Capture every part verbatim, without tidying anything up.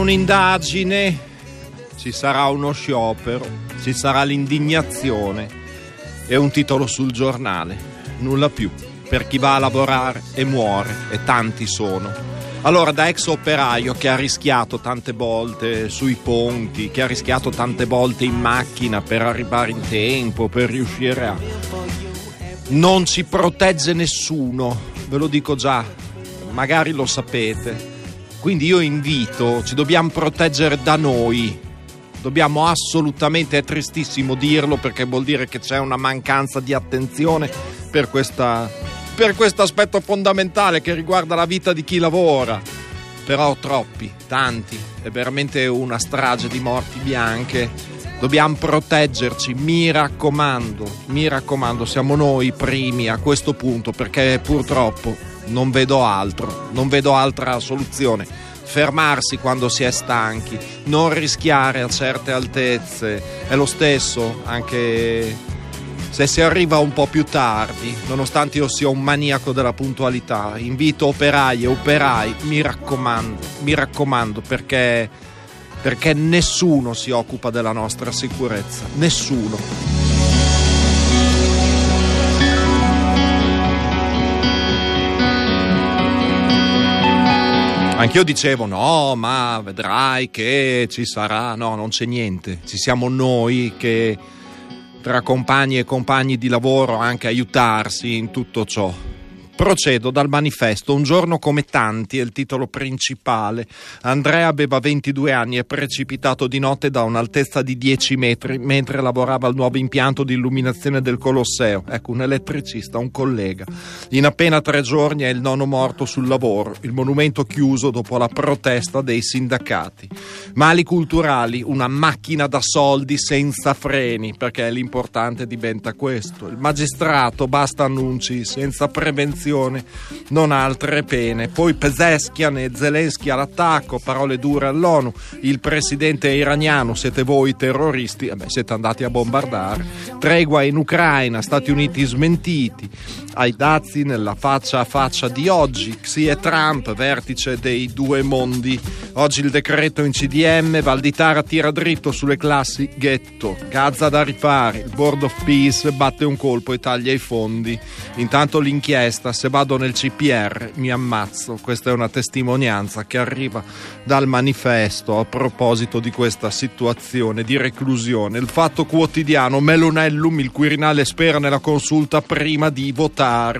Un'indagine, ci sarà uno sciopero, ci sarà l'indignazione e un titolo sul giornale, nulla più, per chi va a lavorare e muore, e tanti sono. Allora, da ex operaio che ha rischiato tante volte sui ponti, che ha rischiato tante volte in macchina per arrivare in tempo, per riuscire a... Non ci protegge nessuno, ve lo dico già, magari lo sapete. Quindi io invito, ci dobbiamo proteggere da noi, dobbiamo assolutamente, è tristissimo dirlo perché vuol dire che c'è una mancanza di attenzione per questa, per questo aspetto fondamentale che riguarda la vita di chi lavora, però troppi, tanti, è veramente una strage di morti bianche, dobbiamo proteggerci, mi raccomando, mi raccomando, siamo noi i primi a questo punto perché purtroppo non vedo altro, non vedo altra soluzione. Fermarsi quando si è stanchi, non rischiare a certe altezze, è lo stesso anche se si arriva un po' più tardi, nonostante io sia un maniaco della puntualità. Invito operai e operai, mi raccomando, mi raccomando perché, perché nessuno si occupa della nostra sicurezza, nessuno. Anch'io dicevo no, ma vedrai che ci sarà, no, non c'è niente, ci siamo noi che tra compagni e compagni di lavoro anche aiutarsi in tutto ciò. Procedo dal manifesto, un giorno come tanti è il titolo principale. Andrea aveva ventidue anni, è precipitato di notte da un'altezza di dieci metri mentre lavorava al nuovo impianto di illuminazione del Colosseo. Ecco, un elettricista, un collega. In appena tre giorni è il nono morto sul lavoro, il monumento chiuso dopo la protesta dei sindacati. Mali culturali, una macchina da soldi senza freni, perché l'importante diventa questo. Il magistrato, basta annunci, senza prevenzione, non altre pene. Poi Pezeshkian e Zelensky all'attacco, parole dure all'ONU. Il presidente iraniano, siete voi terroristi, eh beh, siete andati a bombardare. Tregua in Ucraina, Stati Uniti smentiti. Ai dazi nella faccia a faccia di oggi, Xi e Trump, vertice dei due mondi. Oggi il decreto in C D M, Valditara tira dritto sulle classi ghetto. Gaza da rifare, il Board of Peace batte un colpo e taglia i fondi. Intanto l'inchiesta, se vado nel C P R mi ammazzo. Questa è una testimonianza che arriva dal manifesto a proposito di questa situazione di reclusione. Il Fatto Quotidiano, Melonellum, il Quirinale spera nella consulta prima di votare.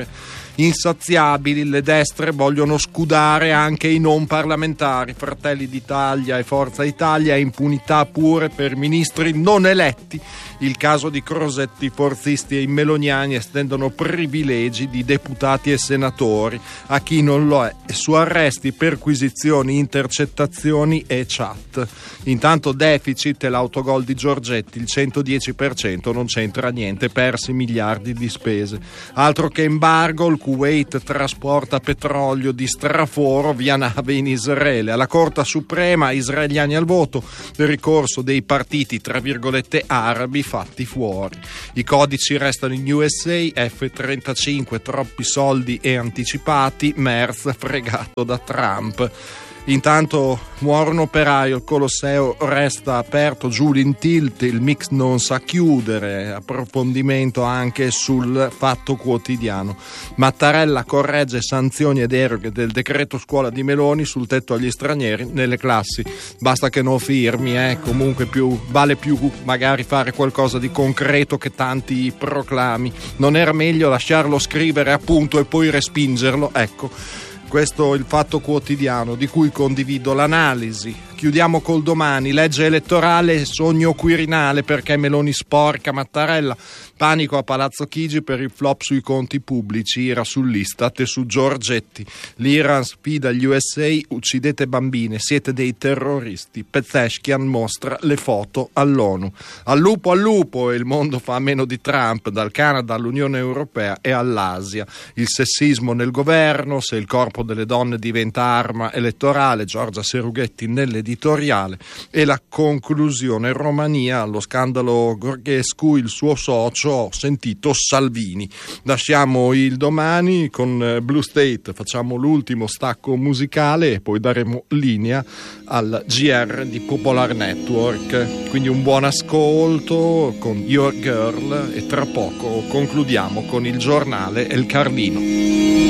Insaziabili, le destre vogliono scudare anche i non parlamentari. Fratelli d'Italia e Forza Italia, impunità pure per ministri non eletti. Il caso di Crosetti, forzisti e meloniani estendono privilegi di deputati e senatori a chi non lo è, su arresti, perquisizioni, intercettazioni e chat. Intanto deficit e l'autogol di Giorgetti, il centodieci per cento non c'entra niente, persi miliardi di spese. Altro che embargo, il Kuwait trasporta petrolio di straforo via nave in Israele. Alla Corte Suprema, israeliani al voto, il ricorso dei partiti tra virgolette arabi fatti fuori. I codici restano in U S A, F trentacinque, troppi soldi e anticipati, Merz fregato da Trump. Intanto muore un operaio, il Colosseo resta aperto, giù in tilt, il mix non sa chiudere. Approfondimento anche sul Fatto Quotidiano. Mattarella corregge sanzioni ed eroghe del decreto scuola di Meloni sul tetto agli stranieri nelle classi. Basta che non firmi, eh. Comunque più, vale più magari fare qualcosa di concreto che tanti proclami. Non era meglio lasciarlo scrivere appunto e poi respingerlo? Ecco. Questo è il Fatto Quotidiano, di cui condivido l'analisi. Chiudiamo col Domani, legge elettorale e sogno Quirinale perché Meloni sporca Mattarella. Panico a Palazzo Chigi per il flop sui conti pubblici, ira sull'Istat e su Giorgetti. L'Iran sfida gli U S A, uccidete bambine, siete dei terroristi. Pezeshkian mostra le foto all'ONU. Al lupo al lupo, e il mondo fa a meno di Trump, dal Canada all'Unione Europea e all'Asia. Il sessismo nel governo, se il corpo delle donne diventa arma elettorale, Giorgia Serughetti nell'editoriale. editoriale e la conclusione. Romania, allo scandalo Gorghescu, il suo socio, ho sentito Salvini. Lasciamo il domani con Blue State, facciamo l'ultimo stacco musicale e poi daremo linea al G R di Popolar Network. Quindi un buon ascolto con Your Girl e tra poco concludiamo con il giornale El Carlino.